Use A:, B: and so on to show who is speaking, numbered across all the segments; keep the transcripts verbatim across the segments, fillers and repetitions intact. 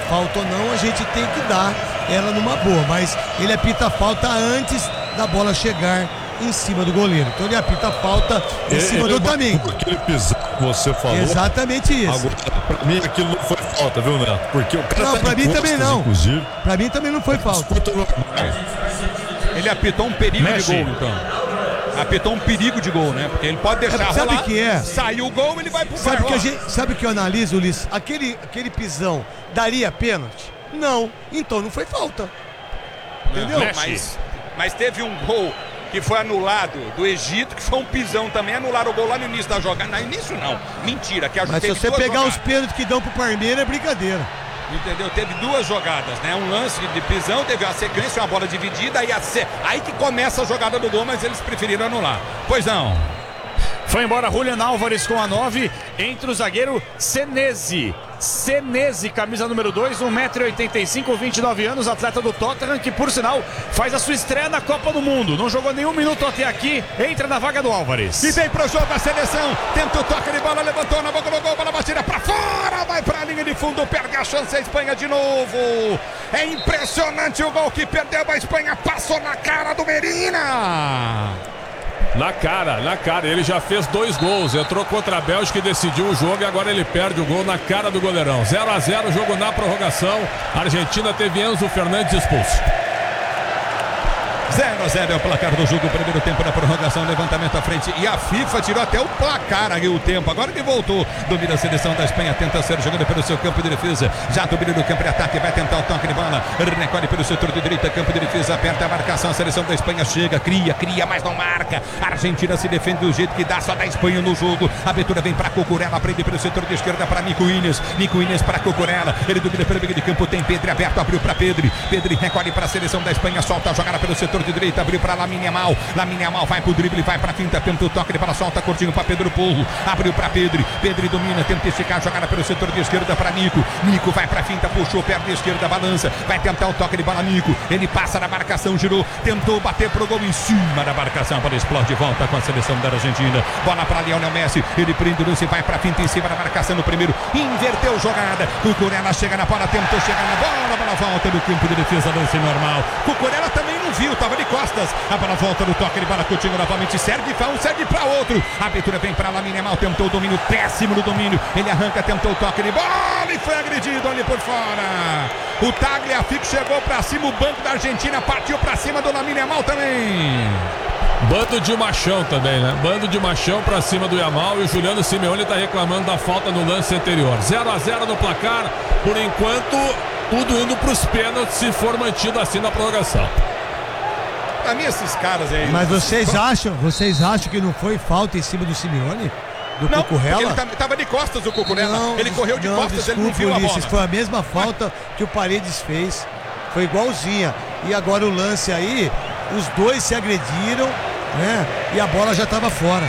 A: falta ou não, a gente tem que dar ela numa boa, mas ele apita a falta antes da bola chegar em cima do goleiro. Então ele apita a falta em ele, cima ele do Otamendi.
B: Aquele pisão que você falou.
A: Exatamente isso.
B: Agora, pra mim aquilo não foi falta, viu, Neto? Porque o cara
A: não,
B: tá
A: pra mim
B: costas,
A: também não.
B: Inclusive.
A: Pra mim também não foi falta.
C: Ele apitou um perigo
B: Mexe.
C: de gol, então. Apitou um perigo de gol, né? Porque ele pode deixar
A: é, sabe
C: rolar.
A: que é?
C: Saiu o gol, ele vai pro
A: sabe que a gente, Sabe o que eu analiso, Ulisses? Aquele, aquele pisão daria pênalti? Não. Então não foi falta. Entendeu?
C: Não, mas, mas teve um gol que foi anulado do Egito, que foi um pisão também. Anularam o gol lá no início da jogada. No início não. Mentira. Que
A: mas se você pegar jogadas. Os pênaltis que dão pro Palmeiras é brincadeira.
C: Entendeu? Teve duas jogadas, né? Um lance de pisão, teve uma sequência, uma bola dividida, aí, a se... aí que começa a jogada do gol, mas eles preferiram anular. Pois não.
D: Foi embora Julian Álvares com a nove, entre o zagueiro Senesi. Senesi, camisa número dois, um metro e oitenta e cinco, vinte e nove anos, atleta do Tottenham, que por sinal faz a sua estreia na Copa do Mundo. Não jogou nenhum minuto até aqui, entra na vaga do Álvares.
C: E vem pro jogo a seleção, tenta o toque de bola, levantou na boca do gol, bola batida pra fora, vai pra linha de fundo, perde a chance a Espanha de novo. É impressionante o gol que perdeu, a Espanha passou na cara do Medina.
B: Na cara, na cara, ele já fez dois gols, entrou contra a Bélgica e decidiu o jogo e agora ele perde o gol na cara do goleirão. zero a zero, jogo na prorrogação, a Argentina teve Enzo Fernandes expulso.
C: zero a zero é o placar do jogo, primeiro tempo da prorrogação, levantamento à frente e a FIFA tirou até o placar aí o tempo, agora que voltou, domina a seleção da Espanha, tenta ser jogando pelo seu campo de defesa, já domina no campo de ataque, vai tentar o toque de bola, recolhe pelo setor de direita, campo de defesa, aperta a marcação, a seleção da Espanha chega, cria, cria, mas não marca, a Argentina se defende do jeito que dá, só da Espanha no jogo, a abertura vem para Cucurella, prende pelo setor de esquerda para Nico Williams, Nico Williams para Cucurella, ele domina pelo meio de campo, tem Pedri aberto, abriu para Pedri, Pedri recolhe para a seleção da Espanha, solta a jogada pelo setor de direita, abriu para Lamine Yamal, Lamine Yamal vai pro drible, vai pra finta, tenta o toque de bola, solta curtinho para Pedro Porro, abriu para Pedri, Pedri domina, tenta esticar, jogada pelo setor de esquerda para Nico, Nico vai pra finta, puxou, perna esquerda, balança, vai tentar o toque de bola, Nico, ele passa na marcação, girou, tentou bater pro gol em cima da marcação, a bola explode, volta com a seleção da Argentina, bola para Lionel Messi, ele prende o lance, vai pra finta em cima da marcação no primeiro, inverteu jogada, Cucurella chega na bola, tentou chegar na bola, a bola volta no campo de defesa, lance normal, Cucurella também não viu, tava de costas, a bola volta no toque de bola, Coutinho novamente, serve para um, serve para outro, a abertura vem para Lamine Yamal, tentou o domínio, péssimo no domínio, ele arranca, tentou o toque de bola e foi agredido ali por fora, o Tagliafico chegou para cima, o banco da Argentina partiu para cima do Lamine Yamal também.
B: Bando de machão também, né? Bando de machão pra cima do Yamal e o Juliano Simeone tá reclamando da falta no lance anterior. zero a zero no placar, por enquanto tudo indo pros pênaltis se for mantido assim na prorrogação.
C: Pra mim esses caras aí...
A: Mas vocês acham, vocês acham que não foi falta em cima do Simeone? Do
C: não,
A: Cucurella?
C: Ele tava de costas o Cucurella,
A: não,
C: ele correu de
A: não,
C: costas,
A: desculpa,
C: ele não viu
A: Ulisses,
C: a bola.
A: foi a mesma falta que o Paredes fez, foi igualzinha. E agora o lance aí, os dois se agrediram, né? E a bola já estava fora.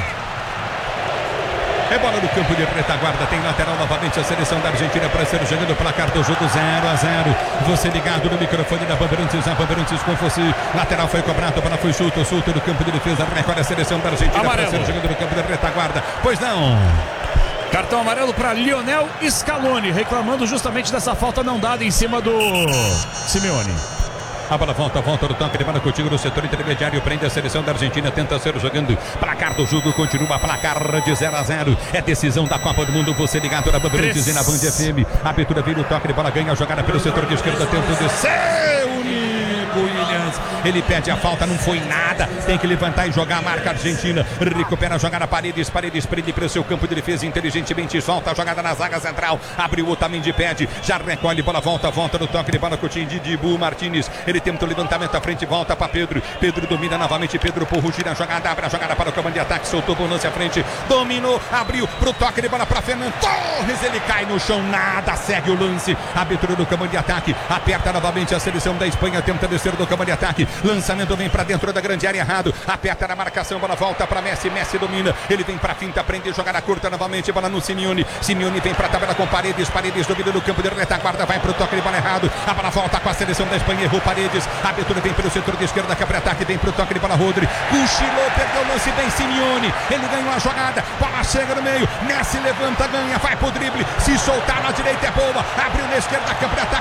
C: É bola no campo de retaguarda, tem lateral novamente a seleção da Argentina para ser jogando o placar do jogo zero a zero. Você ligado no microfone da Bandeirantes, a Bandeirantes com você. Lateral foi cobrado, a bola foi solta, solta no campo de defesa. Recolhe a seleção da Argentina para ser jogando no campo de retaguarda. Pois não.
D: Cartão amarelo para Lionel Scaloni, reclamando justamente dessa falta não dada em cima do Simeone.
C: A bola volta, volta do toque de bola contigo no setor intermediário, prende a seleção da Argentina, tenta ser jogando, placar do jogo, continua placar de zero a zero, é decisão da Copa do Mundo, você ligado na Bandeirantes e na Band F M, a abertura vira o toque de bola, ganha a jogada pelo setor de esquerda, tenta descer, o Nico Williams, ele pede a falta, não foi nada, tem que levantar e jogar a marca argentina, recupera a jogada, Paredes, Paredes prende para o seu campo de defesa, inteligentemente solta a jogada na zaga central, abriu o Otamendi, pede, já recolhe, bola volta, volta no toque de bola, Coutinho de Dibu Martínez, ele tenta o levantamento à frente, volta para Pedro, Pedro domina novamente, Pedro Porro gira a jogada, abre a jogada para o comando de ataque, soltou o lance à frente, dominou, abriu pro toque de bola para Fernando Torres, ele cai no chão, nada, segue o lance, abertura do comando de ataque, aperta novamente a seleção da Espanha, tenta descer do comando de ataque, lançamento vem para dentro da grande área, errado, aperta na marcação, bola volta para Messi, Messi domina, ele vem para finta, prende jogada curta novamente, bola no Simeone, Simeone vem para tabela com Paredes, Paredes domina no campo de retaguarda, vai pro toque de bola errado, a bola volta com a seleção da Espanha, errou Paredes, a abertura vem pelo setor de esquerda, que abre ataque, vem pro toque de bola, Rodri, cochilou, perdeu o lance, vem Simeone, ele ganhou a jogada, bola chega no meio, Messi levanta, ganha, vai pro drible, se soltar na direita é boa, abriu na esquerda, que abre ataque,